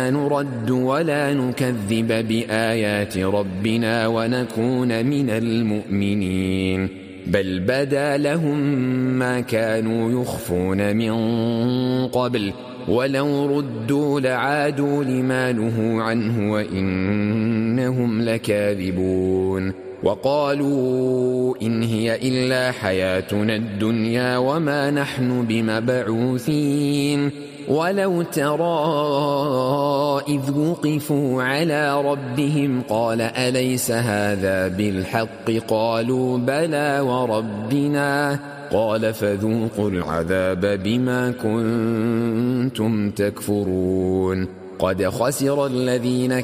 حتى نرد ولا نكذب بآيات ربنا ونكون من المؤمنين بل بدا لهم ما كانوا يخفون من قبل ولو ردوا لعادوا لما نهوا عنه وإنهم لكاذبون وقالوا إن هي إلا حياتنا الدنيا وما نحن بمبعوثين ولو ترى إذ وقفوا على ربهم قال أليس هذا بالحق قالوا بلى وربنا قال فذوقوا العذاب بما كنتم تكفرون قد خسر الذين